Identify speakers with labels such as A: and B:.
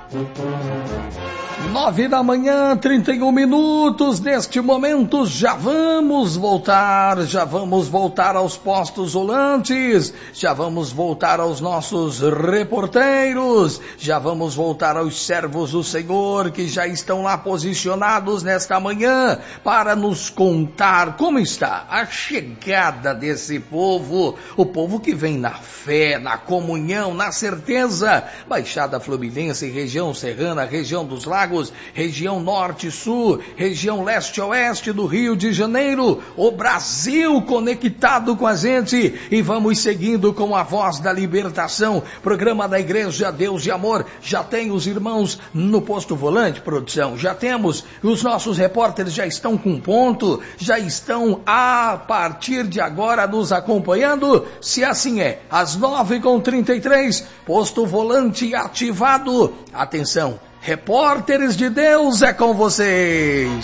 A: 9h, 31 minutos, neste momento já vamos voltar aos postos volantes, já vamos voltar aos nossos reporteiros, já vamos voltar aos servos do Senhor que já estão lá posicionados nesta manhã para nos contar como está a chegada desse povo, o povo que vem na fé, na comunhão, na certeza. Baixada Fluminense, região serrana, região dos lagos, região norte e sul, região leste-oeste do Rio de Janeiro, o Brasil conectado com a gente, e vamos seguindo com a voz da libertação, programa da Igreja Deus de Amor. Já tem os irmãos no posto volante, produção, já temos, os nossos repórteres já estão com ponto, já estão a partir de agora nos acompanhando. Se assim é, às 9h33, posto volante ativado. Atenção, repórteres de Deus, é com vocês.